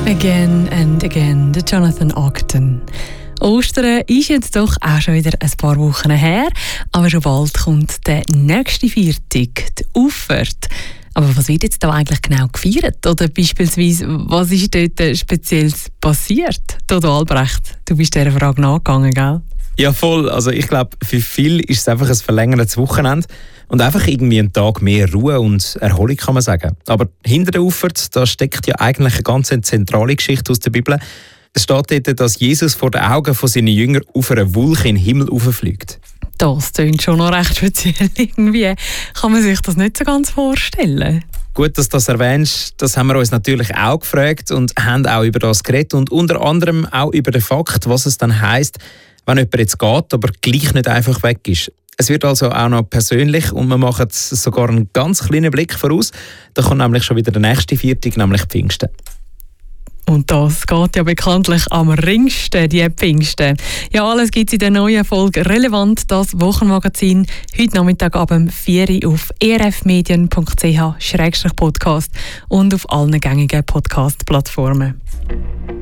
Again and again, der Jonathan Ogden. Ostern ist jetzt doch auch schon wieder ein paar Wochen her, aber schon bald kommt der nächste Viertag, die Auffahrt. Aber was wird jetzt da eigentlich genau gefeiert? Oder beispielsweise, was ist dort Spezielles passiert? Toto Albrecht, du bist dieser Frage nachgegangen, gell? Ja, voll. Also ich glaube, für viele ist es einfach ein verlängertes Wochenende und einfach irgendwie einen Tag mehr Ruhe und Erholung, kann man sagen. Aber hinter der Auffahrt, da steckt ja eigentlich eine ganz zentrale Geschichte aus der Bibel. Es steht dort, dass Jesus vor den Augen von seinen Jüngern auf einer Wolke in den Himmel rauffliegt. Das klingt schon noch recht speziell. Irgendwie kann man sich das nicht so ganz vorstellen. Gut, dass du das erwähnst. Das haben wir uns natürlich auch gefragt und haben auch über das geredet und unter anderem auch über den Fakt, was es dann heisst, wenn jemand jetzt geht, aber gleich nicht einfach weg ist. Es wird also auch noch persönlich und wir machen sogar einen ganz kleinen Blick voraus. Da kommt nämlich schon wieder der nächste Viertag, nämlich Pfingsten. Und das geht ja bekanntlich am ringsten, die Pfingsten. Ja, alles gibt es in der neuen Folge «Relevant», das Wochenmagazin. Heute Nachmittag ab 4 Uhr auf erfmedien.ch/podcast und auf allen gängigen Podcast-Plattformen.